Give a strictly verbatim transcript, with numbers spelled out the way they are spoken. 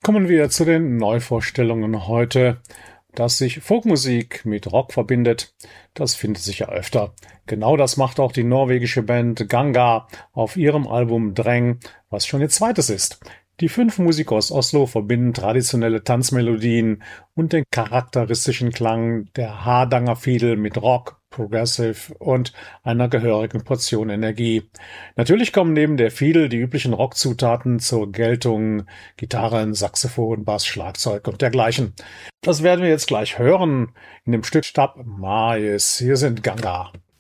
Kommen wir zu den Neuvorstellungen heute. Dass sich Folkmusik mit Rock verbindet, das findet sich ja öfter. Genau das macht auch die norwegische Band Ganga auf ihrem Album Dreng, was schon ihr zweites ist. Die fünf Musiker aus Oslo verbinden traditionelle Tanzmelodien und den charakteristischen Klang der Hardangerfiedel mit Rock, Progressive und einer gehörigen Portion Energie. Natürlich kommen neben der Fiedel die üblichen Rockzutaten zur Geltung: Gitarren, Saxophon, Bass, Schlagzeug und dergleichen. Das werden wir jetzt gleich hören in dem Stück Stab Mais. Hier sind Ganga.